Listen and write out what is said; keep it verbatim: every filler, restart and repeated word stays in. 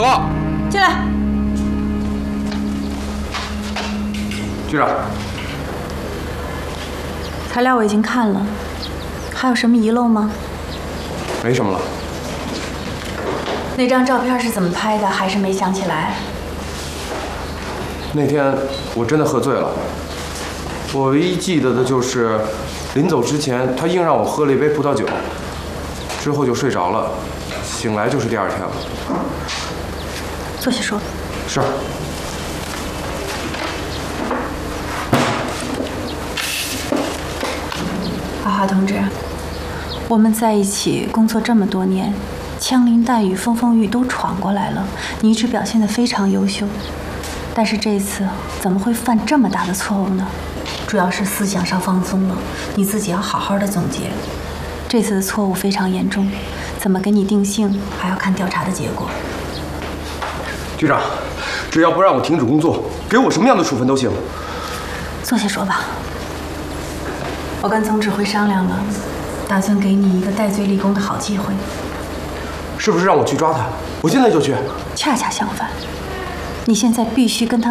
报告。 进来。 局长， 材料我已经看了，还有什么遗漏吗？ 没什么了。 那张照片是怎么拍的？还是没想起来？ 那天我真的喝醉了，我唯一记得的就是临走之前，他硬让我喝了一杯葡萄酒，之后就睡着了，醒来就是第二天了。 坐下说。 是。 华华同志，我们在一起工作这么多年，枪林弹雨、风风雨都闯过来了，你一直表现得非常优秀。但是这一次怎么会犯这么大的错误呢？主要是思想上放松了，你自己要好好的总结。这次的错误非常严重，怎么给你定性还要看调查的结果。 局长，只要不让我停止工作，给我什么样的处分都行。 坐下说吧。我跟总指挥商量了，打算给你一个戴罪立功的好机会。 是不是让我去抓他？我现在就去。 恰恰相反，你现在必须跟他